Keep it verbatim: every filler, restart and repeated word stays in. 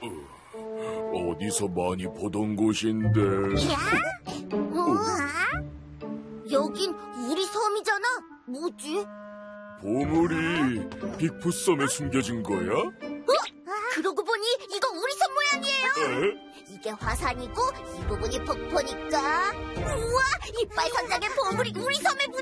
어디서 많이 보던 곳인데. 야? 우와? 여긴 우리 섬이잖아. 뭐지? 보물이 빅풋섬에 숨겨진 거야? 어? 그러고 보니 이거 우리 섬 모양이에요. 에? 이게 화산이고 이 부분이 폭포니까. 우와! 이빨 선장의 보물이 우리 섬에 묻